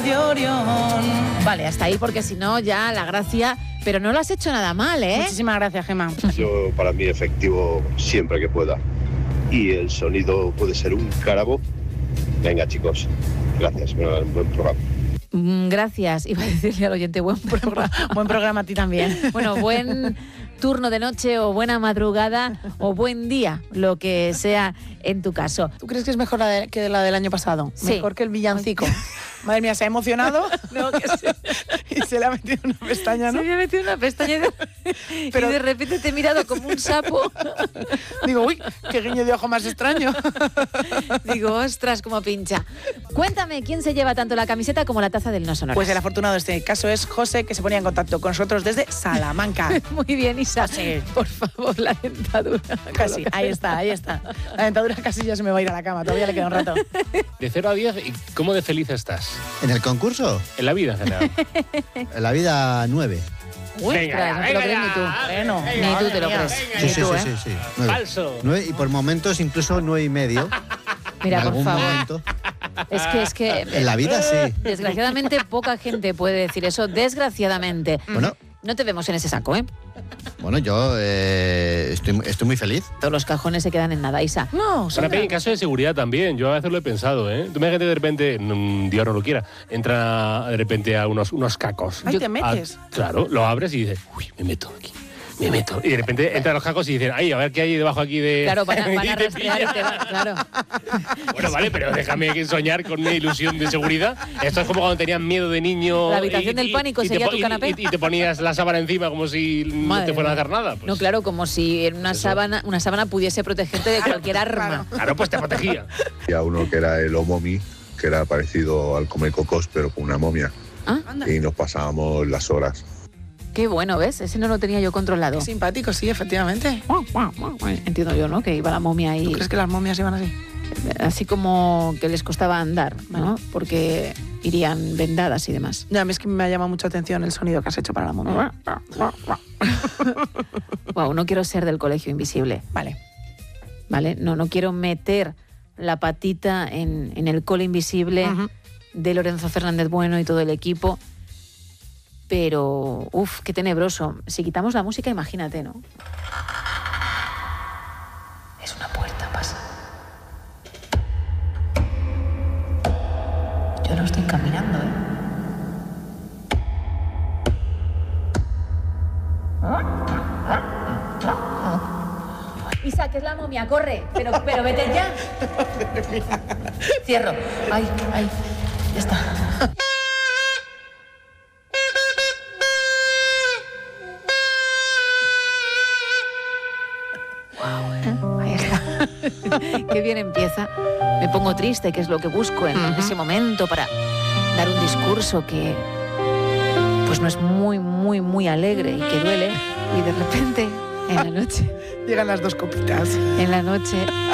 de Orión. Vale, hasta ahí, porque si no, ya la gracia... Pero no lo has hecho nada mal, ¿eh? Muchísimas gracias, Gemma. Yo, para mí, efectivo siempre que pueda. Y el sonido puede ser un cárabo. Venga, chicos, gracias, buen programa. Gracias, iba a decirle al oyente, buen programa. Buen programa a ti también. Bueno, buen turno de noche o buena madrugada o buen día, lo que sea en tu caso. ¿Tú crees que es mejor que la del año pasado? Sí. Mejor que el villancico. Madre mía, se ha emocionado. No, que sí. Y se le ha metido una pestaña, ¿no? Se me ha metido una pestaña Pero- y de repente te he mirado como un sapo. Digo, uy, qué guiño de ojo más extraño. Digo, ostras, como pincha. Cuéntame, ¿quién se lleva tanto la camiseta como la taza del No Sonoras? Pues el afortunado de este caso es José, que se ponía en contacto con nosotros desde Salamanca. Muy bien, Isa. José. Por favor, la dentadura. Casi, ahí está. La dentadura casi ya se me va a ir a la cama, todavía le queda un rato. De 0 a 10, ¿cómo de feliz estás? ¿En el concurso? En la vida en general. En la vida 9. Uy, Venga, no te lo venga crees ni tú. ya, Bueno, Ni tú te lo crees. Sí, Ni sí, tú, sí, ¿eh? sí. 9. Falso. 9 y por momentos incluso 9,5. Mira, en por algún favor. momento. Es que En la vida sí. desgraciadamente poca gente puede decir eso. Desgraciadamente. Bueno, No te vemos en ese saco, ¿eh? bueno, yo estoy muy feliz. Todos los cajones se quedan en nada, Isa. No, Para Sandra. mí, en caso de seguridad también, yo a veces lo he pensado, ¿eh? Tú me de repente, Dios no lo quiera, entra de repente a unos cacos. Ahí te metes. Claro, lo abres y dices, uy, me meto aquí. Me meto. Y de repente entran los cacos y dicen, ay, a ver qué hay debajo aquí de... Claro, van y a te rastrear y te pillan. van, claro. Bueno, vale, pero déjame soñar con una ilusión de seguridad. Esto es como cuando tenías miedo de niño. La habitación del pánico sería tu canapé. Y te ponías la sábana encima como si no Madre te fuera a mía. hacer nada. Pues, No, claro, como si en una sábana pudiese protegerte de cualquier arma. Claro, pues te protegía. Había uno que era el Omomi, que era parecido al Comecocos, pero con una momia. Ah, Y nos pasábamos las horas. qué bueno, ¿ves? Ese no lo tenía yo controlado. Qué simpático, sí, efectivamente. Entiendo yo, ¿no? Que iba la momia ahí. ¿Tú crees que las momias iban así? Así como que les costaba andar, ¿no? Porque irían vendadas y demás. Ya, a mí es que me ha llamado mucha atención el sonido que has hecho para la momia. Wow, no quiero ser del colegio invisible, Vale. ¿vale? No quiero meter la patita en el cole invisible de Lorenzo Fernández Bueno y todo el equipo. Pero, uff, qué tenebroso. Si quitamos la música, imagínate, ¿no? Es una puerta, pasa. Yo no estoy caminando, ¿eh? Isa, que es la momia, corre, pero vete ya. Cierro. Ay, ya está. Ahí está. Qué bien empieza. Me pongo triste, que es lo que busco en ese momento para dar un discurso que pues no es muy alegre y que duele. Y de repente, en la noche, Llegan las dos copitas. en la noche